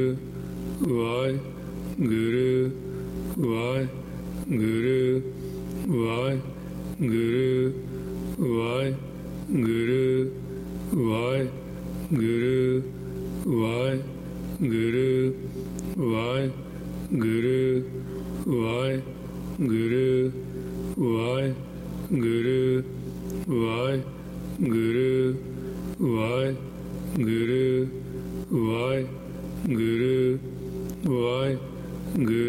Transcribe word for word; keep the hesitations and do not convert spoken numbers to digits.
Waheguru Waheguru Waheguru Waheguru Waheguru Waheguru Waheguru Waheguru Waheguru Waheguru Waheguru Waheguru Waheguru Waheguru